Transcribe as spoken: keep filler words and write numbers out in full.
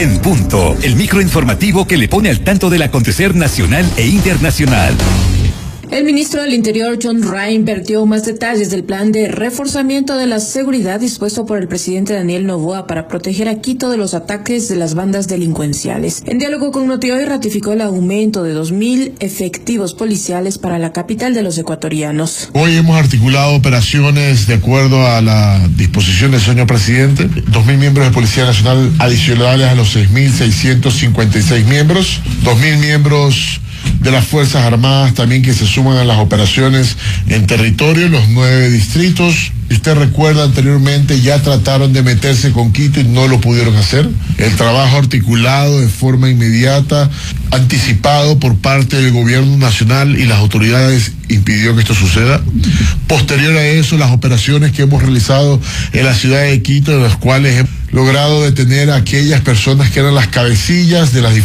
En Punto, el microinformativo que le pone al tanto del acontecer nacional e internacional. El ministro del Interior, John Ryan, vertió más detalles del plan de reforzamiento de la seguridad dispuesto por el presidente Daniel Noboa para proteger a Quito de los ataques de las bandas delincuenciales. En diálogo con Notihoy ratificó el aumento de dos mil efectivos policiales para la capital de los ecuatorianos. Hoy hemos articulado operaciones de acuerdo a la disposición del señor presidente. dos mil miembros de Policía Nacional adicionales a los seis mil seiscientos cincuenta y seis miembros. dos mil miembros de las Fuerzas Armadas también que se suman a las operaciones en territorio, los nueve distritos. Si usted recuerda anteriormente, ya trataron de meterse con Quito y no lo pudieron hacer. El trabajo articulado de forma inmediata, anticipado por parte del gobierno nacional y las autoridades impidió que esto suceda. Posterior a eso, las operaciones que hemos realizado en la ciudad de Quito, en las cuales hemos logrado detener a aquellas personas que eran las cabecillas de las